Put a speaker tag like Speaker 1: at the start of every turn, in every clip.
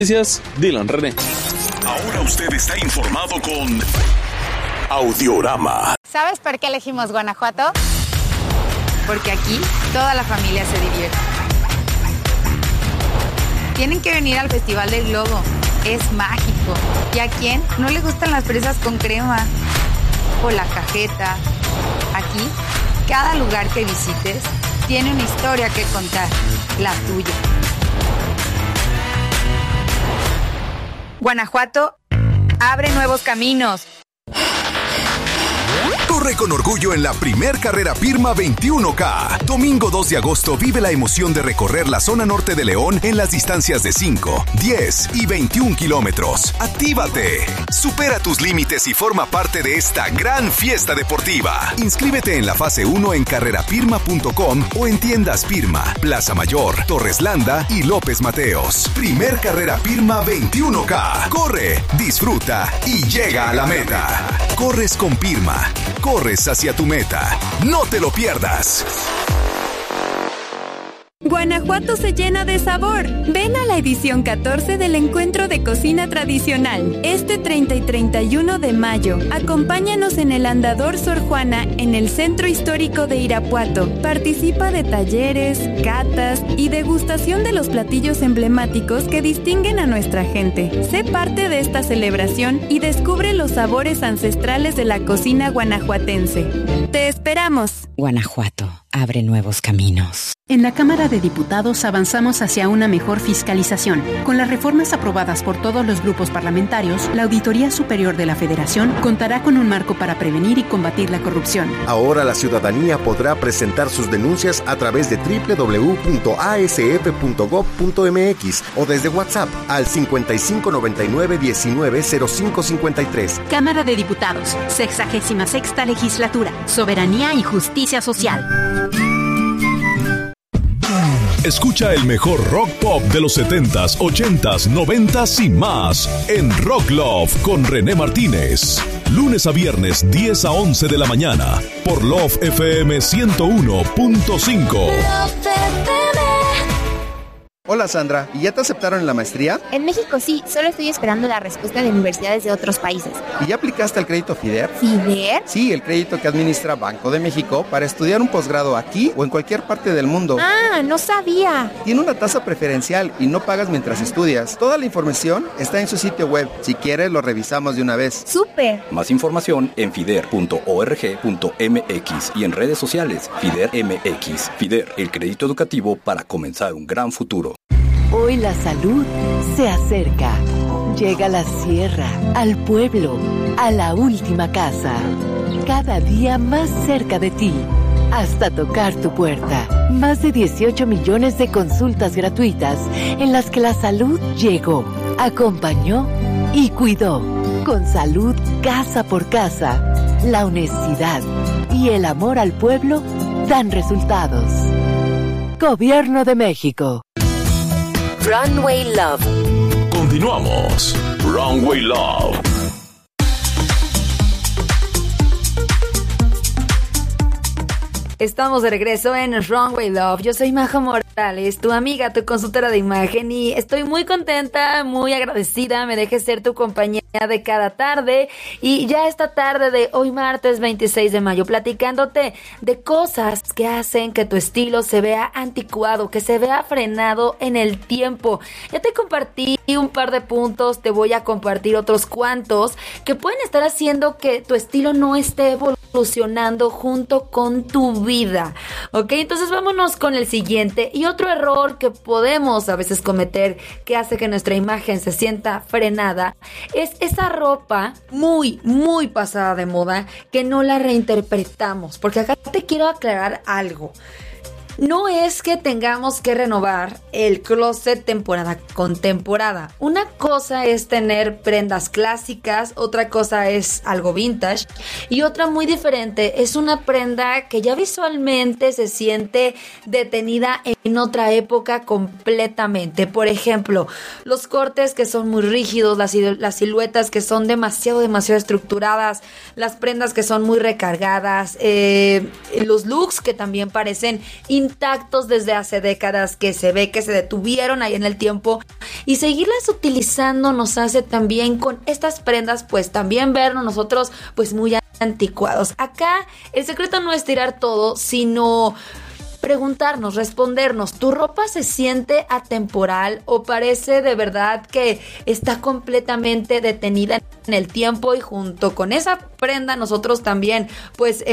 Speaker 1: Noticias, Dylan René.
Speaker 2: Ahora usted está informado con Audiorama.
Speaker 3: ¿Sabes por qué elegimos Guanajuato? Porque aquí toda la familia se divierte. Tienen que venir al Festival del Globo. Es mágico. ¿Y a quién no le gustan las fresas con crema? O la cajeta. Aquí, cada lugar que visites tiene una historia que contar, la tuya. Guanajuato abre nuevos caminos.
Speaker 4: Corre con orgullo en la primer carrera Pirma 21K. Domingo 2 de agosto vive la emoción de recorrer la zona norte de León en las distancias de 5, 10 y 21 kilómetros. ¡Actívate! Supera tus límites y forma parte de esta gran fiesta deportiva. Inscríbete en la fase 1 en carrerapirma.com o en tiendas Pirma, Plaza Mayor, Torres Landa y López Mateos. Primer carrera Pirma 21K. Corre, disfruta y llega a la meta. Corres con Pirma. Corres hacia tu meta. No te lo pierdas.
Speaker 5: Guanajuato se llena de sabor. Ven a la edición 14 del Encuentro de Cocina Tradicional, este 30 y 31 de mayo. Acompáñanos en el Andador Sor Juana en el Centro Histórico de Irapuato. Participa de talleres, catas y degustación de los platillos emblemáticos que distinguen a nuestra gente. Sé parte de esta celebración y descubre los sabores ancestrales de la cocina guanajuatense. ¡Te esperamos!
Speaker 6: Guanajuato abre nuevos caminos.
Speaker 7: En la Cámara de Diputados avanzamos hacia una mejor fiscalización. Con las reformas aprobadas por todos los grupos parlamentarios, la Auditoría Superior de la Federación contará con un marco para prevenir y combatir la corrupción.
Speaker 8: Ahora la ciudadanía podrá presentar sus denuncias a través de www.asf.gov.mx o desde WhatsApp al 5599-190553.
Speaker 7: Cámara de Diputados, 66ª Legislatura, Soberanía y Justicia Social.
Speaker 2: Escucha el mejor rock pop de los 70s, 80s, 90s y más en Rock Love con René Martínez. Lunes a viernes, 10 a 11 de la mañana, por Love FM 101.5.
Speaker 9: Hola Sandra, ¿y ya te aceptaron en la maestría?
Speaker 10: En México sí, solo estoy esperando la respuesta de universidades de otros países.
Speaker 9: ¿Y ya aplicaste al crédito FIDER?
Speaker 10: ¿FIDER?
Speaker 9: Sí, el crédito que administra Banco de México para estudiar un posgrado aquí o en cualquier parte del mundo.
Speaker 10: Ah, no sabía.
Speaker 9: Tiene una tasa preferencial y no pagas mientras estudias. Toda la información está en su sitio web. Si quieres, lo revisamos de una vez.
Speaker 10: ¡Súper!
Speaker 11: Más información en fider.org.mx y en redes sociales FIDER MX. FIDER, el crédito educativo para comenzar un gran futuro.
Speaker 12: Hoy la salud se acerca. Llega a la sierra, al pueblo, a la última casa. Cada día más cerca de ti, hasta tocar tu puerta. Más de 18 millones de consultas gratuitas en las que la salud llegó, acompañó y cuidó. Con salud casa por casa, la honestidad y el amor al pueblo dan resultados. Gobierno de México.
Speaker 6: Runway Love.
Speaker 2: Continuamos. Runway Love.
Speaker 13: Estamos de regreso en Runway Love. Yo soy Majo Morales, tu amiga, tu consultora de imagen, y estoy muy contenta, muy agradecida. Me dejes ser tu compañía de cada tarde, y ya esta tarde de hoy martes 26 de mayo platicándote de cosas que hacen que tu estilo se vea anticuado, que se vea frenado en el tiempo. Ya te compartí un par de puntos, te voy a compartir otros cuantos que pueden estar haciendo que tu estilo no esté evolucionando junto con tu vida, ¿ok? Entonces vámonos con el siguiente. Y otro error que podemos a veces cometer que hace que nuestra imagen se sienta frenada es esa ropa muy, muy pasada de moda que no la reinterpretamos. Porque acá te quiero aclarar algo. No es que tengamos que renovar el closet temporada con temporada. Una cosa es tener prendas clásicas, otra cosa es algo vintage, y otra muy diferente es una prenda que ya visualmente se siente detenida en otra época completamente. Por ejemplo, los cortes que son muy rígidos, las siluetas que son demasiado estructuradas, las prendas que son muy recargadas, los looks que también parecen intactos desde hace décadas, que se ve que se detuvieron ahí en el tiempo, y seguirlas utilizando nos hace también con estas prendas pues también vernos nosotros pues muy anticuados. Acá el secreto no es tirar todo, sino preguntarnos, respondernos, ¿tu ropa se siente atemporal o parece de verdad que está completamente detenida en el tiempo? Y junto con esa prenda nosotros también pues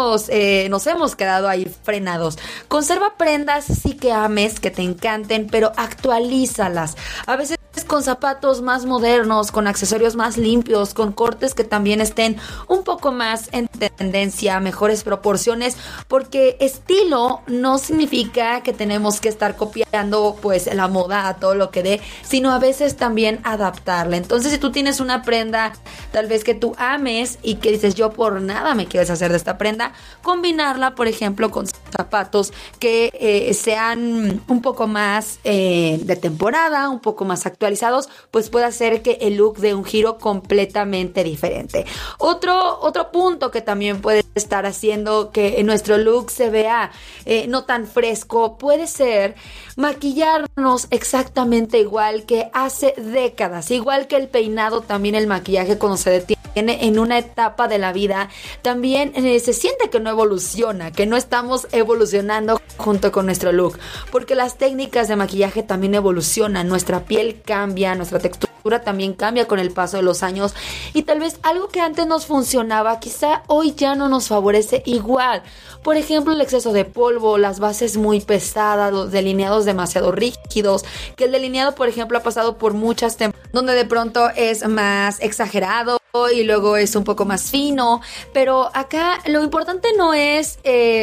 Speaker 13: nos hemos quedado ahí frenados. Conserva prendas sí que ames, que te encanten, pero actualízalas. A veces con zapatos más modernos, con accesorios más limpios, con cortes que también estén un poco más en tendencia, mejores proporciones, porque estilo no significa que tenemos que estar copiando pues la moda a todo lo que dé, sino a veces también adaptarla. Entonces, si tú tienes una prenda tal vez que tú ames y que dices yo por nada me quiero deshacer de esta prenda, combinarla por ejemplo con zapatos que sean un poco más de temporada, un poco más actualizados, pues puede hacer que el look dé un giro completamente diferente. Otro punto que también puede estar haciendo que nuestro look se vea no tan fresco puede ser maquillarnos exactamente igual que hace décadas, igual que el peinado, también el maquillaje cuando se detiene en una etapa de la vida también se siente que no evoluciona, que no estamos evolucionando junto con nuestro look, porque las técnicas de maquillaje también evolucionan, nuestra piel cambia, nuestra textura también cambia con el paso de los años, y tal vez algo que antes nos funcionaba quizá hoy ya no nos favorece igual. Por ejemplo, el exceso de polvo, las bases muy pesadas, los delineados demasiado rígidos, que el delineado por ejemplo ha pasado por muchas temporadas donde de pronto es más exagerado y luego es un poco más fino, pero acá lo importante no es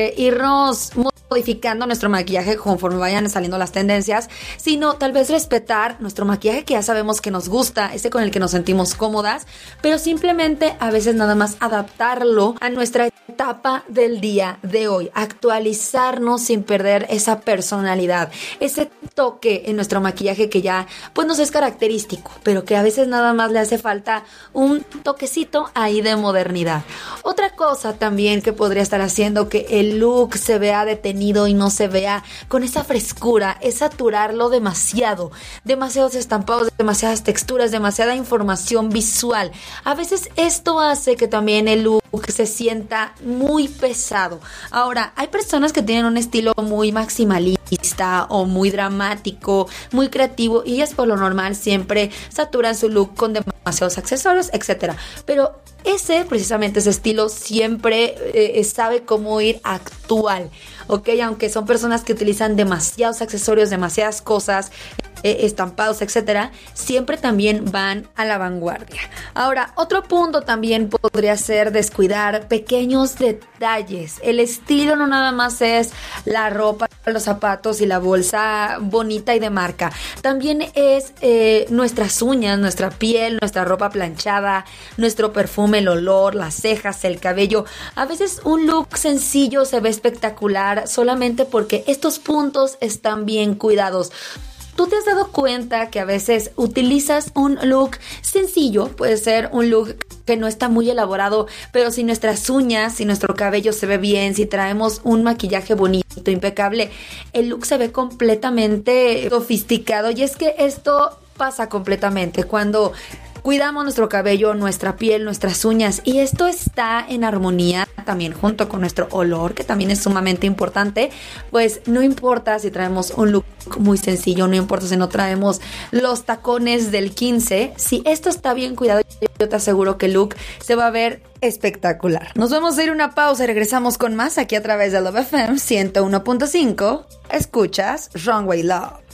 Speaker 13: irnos modificando nuestro maquillaje conforme vayan saliendo las tendencias, sino tal vez respetar nuestro maquillaje que ya sabemos que nos gusta, ese con el que nos sentimos cómodas, pero simplemente a veces nada más adaptarlo a nuestra etapa del día de hoy, actualizarnos sin perder esa personalidad, ese toque en nuestro maquillaje que ya pues nos es característico, pero que a veces nada más le hace falta un toquecito ahí de modernidad. Otra cosa también que podría estar haciendo que el look se vea detenido y no se vea con esa frescura es saturarlo demasiados estampados, demasiadas texturas, demasiada información visual. A veces esto hace que también el look se sienta muy pesado. Ahora, hay personas que tienen un estilo muy maximalista o muy dramático, muy creativo, y ellas por lo normal siempre saturan su look con demasiados accesorios, etcétera. Pero precisamente ese estilo siempre sabe cómo ir actual, ¿ok? Aunque son personas que utilizan demasiados accesorios, demasiadas cosas, estampados, etcétera, siempre también van a la vanguardia. Ahora, otro punto también podría ser descuidar pequeños detalles. El estilo no nada más es la ropa, los zapatos y la bolsa bonita y de marca. También es nuestras uñas, nuestra piel, nuestra ropa planchada, nuestro perfume, el olor, las cejas, el cabello. A veces un look sencillo se ve espectacular solamente porque estos puntos están bien cuidados. ¿Tú te has dado cuenta que a veces utilizas un look sencillo? Puede ser un look que no está muy elaborado, pero si nuestras uñas, si nuestro cabello se ve bien, si traemos un maquillaje bonito, impecable, el look se ve completamente sofisticado. Y es que esto pasa completamente cuando cuidamos nuestro cabello, nuestra piel, nuestras uñas, y esto está en armonía también junto con nuestro olor, que también es sumamente importante. Pues no importa si traemos un look muy sencillo, no importa si no traemos los tacones del 15, si esto está bien cuidado, yo te aseguro que el look se va a ver espectacular. Nos vamos a ir a una pausa y regresamos con más aquí a través de Love FM 101.5. Escuchas Runway Love.